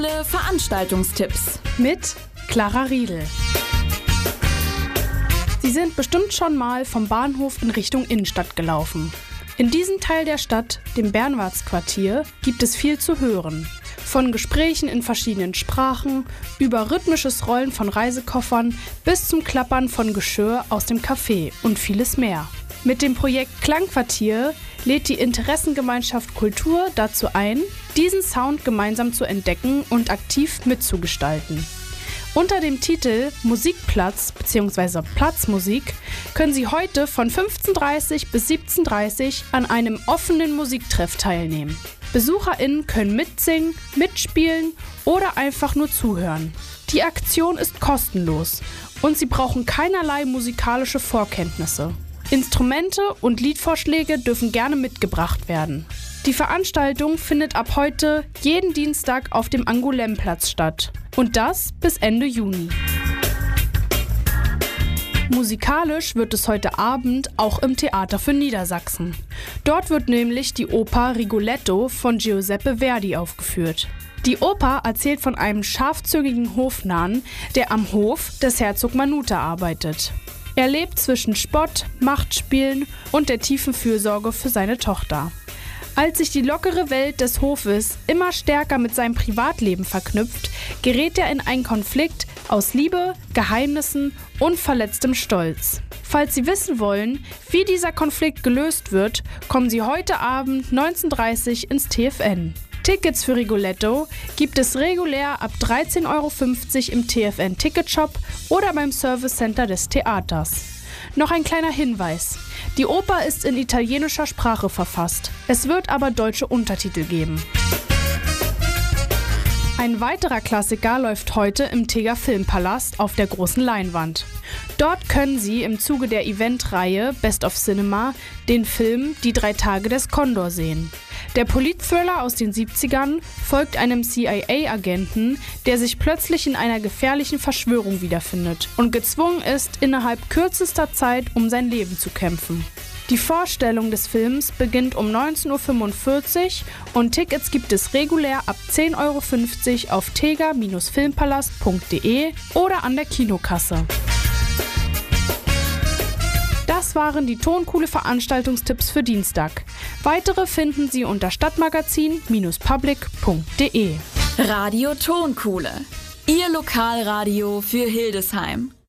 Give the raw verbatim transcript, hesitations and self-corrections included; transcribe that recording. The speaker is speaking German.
Veranstaltungstipps mit Clara Riedel. Sie sind bestimmt schon mal vom Bahnhof in Richtung Innenstadt gelaufen. In diesem Teil der Stadt, dem Bernwartsquartier, gibt es viel zu hören. Von Gesprächen in verschiedenen Sprachen, über rhythmisches Rollen von Reisekoffern bis zum Klappern von Geschirr aus dem Café und vieles mehr. Mit dem Projekt Klangquartier lädt die Interessengemeinschaft Kultur dazu ein, diesen Sound gemeinsam zu entdecken und aktiv mitzugestalten. Unter dem Titel Musikplatz bzw. Platzmusik können Sie heute von fünfzehn Uhr dreißig bis siebzehn Uhr dreißig an einem offenen Musiktreff teilnehmen. BesucherInnen können mitsingen, mitspielen oder einfach nur zuhören. Die Aktion ist kostenlos und Sie brauchen keinerlei musikalische Vorkenntnisse. Instrumente und Liedvorschläge dürfen gerne mitgebracht werden. Die Veranstaltung findet ab heute jeden Dienstag auf dem Angoulême-Platz statt. Und das bis Ende Juni. Musikalisch wird es heute Abend auch im Theater für Niedersachsen. Dort wird nämlich die Oper Rigoletto von Giuseppe Verdi aufgeführt. Die Oper erzählt von einem scharfzüngigen Hofnarren, der am Hof des Herzog Manute arbeitet. Er lebt zwischen Spott, Machtspielen und der tiefen Fürsorge für seine Tochter. Als sich die lockere Welt des Hofes immer stärker mit seinem Privatleben verknüpft, gerät er in einen Konflikt aus Liebe, Geheimnissen und verletztem Stolz. Falls Sie wissen wollen, wie dieser Konflikt gelöst wird, kommen Sie heute Abend neunzehn Uhr dreißig ins T F N. Tickets für Rigoletto gibt es regulär ab dreizehn Euro fünfzig im T F N-Ticketshop oder beim Service Center des Theaters. Noch ein kleiner Hinweis. Die Oper ist in italienischer Sprache verfasst. Es wird aber deutsche Untertitel geben. Ein weiterer Klassiker läuft heute im Teger Filmpalast auf der großen Leinwand. Dort können Sie im Zuge der Eventreihe Best of Cinema den Film Die drei Tage des Kondor sehen. Der Politthriller aus den siebzigern folgt einem C I A-Agenten, der sich plötzlich in einer gefährlichen Verschwörung wiederfindet und gezwungen ist, innerhalb kürzester Zeit um sein Leben zu kämpfen. Die Vorstellung des Films beginnt um neunzehn Uhr fünfundvierzig und Tickets gibt es regulär ab zehn Euro fünfzig auf teger Bindestrich filmpalast punkt de oder an der Kinokasse. Das waren die Tonkuhle Veranstaltungstipps für Dienstag. Weitere finden Sie unter stadtmagazin Bindestrich public punkt de. Radio Tonkuhle, Ihr Lokalradio für Hildesheim.